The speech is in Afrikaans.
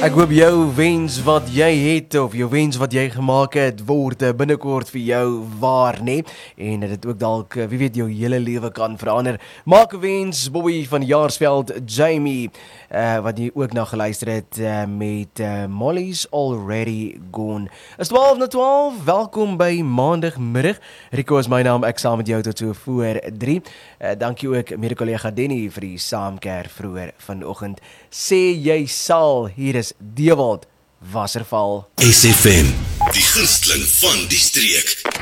Ek hoop jou wens wat jy het of jou wens wat jy gemaak het word binnekort vir jou waar, nee? En dit ook dalk, wie weet, jou hele lewe kan verander. Maak 'n wens, Bobby van Jaarsveld, Jamie, wat jy ook na geluister het met Molly's Already Gone. Is 12 na 12, welkom by maandagmiddag. Rico is my naam, ek saam met jou tot so voor 3. Dankie ook mede-kollega Denny vir die saamker vroeër vanoggend. Sê jy sal, hier is Dewald Wasserval. SFM, die gunsteling van die streek.